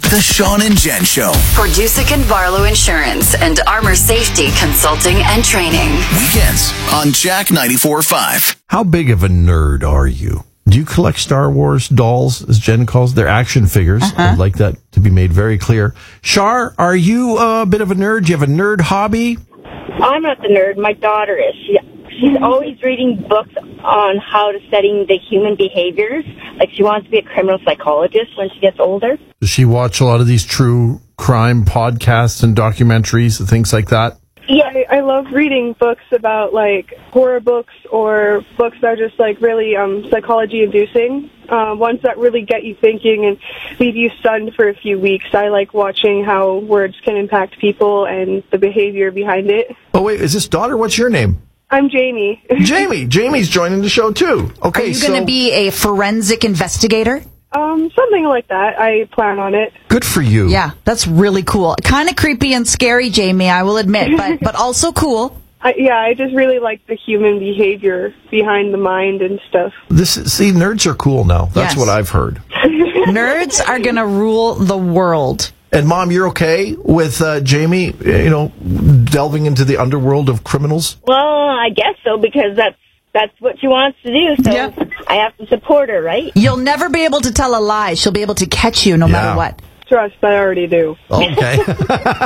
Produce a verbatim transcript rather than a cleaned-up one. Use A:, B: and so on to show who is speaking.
A: The Sean and Jen Show.
B: For Dusick and Barlow Insurance and Armor Safety Consulting and Training.
A: Weekends on Jack ninety-four point five.
C: How big of a nerd are you? Do you collect Star Wars dolls, as Jen calls their action figures?
D: Uh-huh.
C: I'd like that to be made very clear. Shar, are you a bit of a nerd? Do you have a nerd hobby?
E: I'm not the nerd. My daughter is. She, she's always reading books on how to study the human behaviors. Like, she wants to be a criminal psychologist when she gets older.
C: Does she watch a lot of these true crime podcasts and documentaries and things like that?
F: Yeah, I, I love reading books about, like, horror books or books that are just, like, really um, psychology-inducing. Uh, ones that really get you thinking and leave you stunned for a few weeks. I like watching how words can impact people and the behavior behind it.
C: Oh, wait, is this daughter? What's your name?
F: I'm Jamie.
C: Jamie. Jamie's joining the show, too. Okay,
D: Are you
C: so
D: going to be a forensic investigator?
F: Um, something like that. I plan on it.
C: good for you.
D: Yeah, that's really cool. Kind of creepy and scary, Jamie, I will admit, but but also cool.
F: I, yeah, I just really like the human behavior behind the mind and stuff.
C: This is, see, nerds are cool now. That's
D: Yes.
C: what I've heard.
D: Nerds are going to rule the world.
C: And, Mom, you're okay with uh, Jamie, you know, delving into the underworld of criminals?
E: Well, I guess so, because that's that's what she wants to do, so
D: Yeah.
E: I have to support her, right?
D: You'll never be able to tell a lie. She'll be able to catch you no
C: Yeah.
D: matter what.
F: Trust, I already do.
C: Okay.